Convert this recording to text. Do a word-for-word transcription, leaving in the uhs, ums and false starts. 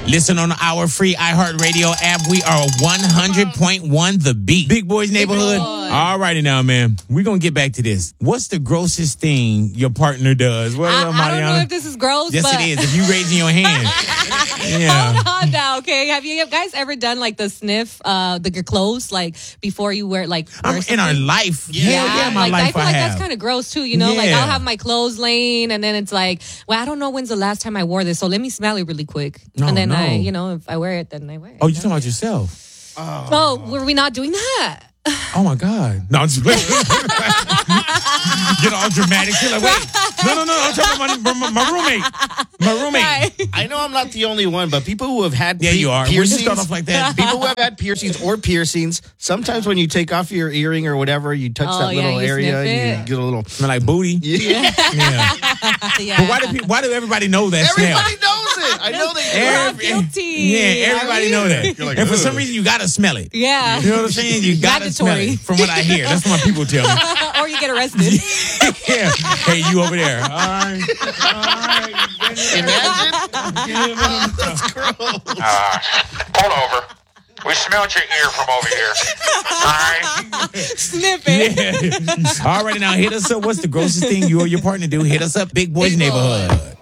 Listen on our free iHeartRadio app. We are one hundred point one The Beat. Big Boys Neighborhood. All righty now, man. We're going to get back to this. What's the grossest thing your partner does? What I, up, I don't know Mariana? if this is gross, Yes, but... it is. If you raising your hand. Yeah. Hold on now, okay? Have you guys ever done like the sniff, uh, the your clothes, like before you wear like wear I'm in our life. Yeah, yeah, yeah my like, life I feel I like have. that's kind of gross too, you know? Like Yeah. I'll have my clothes laying, and then it's like, well, I don't know when's the last time I wore this, so let me smell it really quick, No, and then no. I, you know, if I wear it, then I wear it. Oh, you're talking about yourself? Oh, were we not doing that? Oh, my God. No, I'm just playing. Get all dramatic. You're like, wait. No, no, no. I'm talking about my, my, my roommate. My roommate. Right. I know I'm not the only one, but people who have had Yeah, pe- you are. When you piercings, start off like that. people who have had piercings or piercings, sometimes when you take off your earring or whatever, you touch Oh, that yeah, little you area, sniff you it. get a little. Smell like booty. Yeah. Yeah. Yeah. But why do people, why do everybody know that smell? Everybody knows it. I know they do. We're Every- guilty. Yeah, everybody I know mean- that. You're like, and for ugh. some reason, you gotta smell it. Yeah. You know what I'm saying? You gotta smell Mandatory. it. From what I hear, that's what my people tell me. Or you get arrested. Yeah. Hey, you over there? All right. All right. Imagine. That's gross. Uh, pull over. We smelled your ear from over here. All right? Sniff it. Yeah. All right, now hit us up. What's the grossest thing you or your partner do? Hit us up, Big Boys Big Boy. Neighborhood.